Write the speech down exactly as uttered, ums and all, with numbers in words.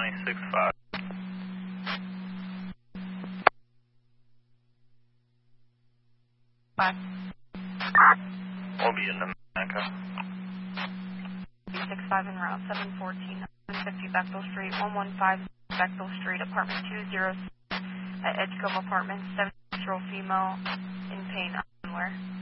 County six five. Five. We'll be in the Echo. six five en route seven fourteen, one fifty Bechtel Street, one one five Bechtel Street, apartment two zero at Edgecombe Apartments, seven-year-old female in pain. Where?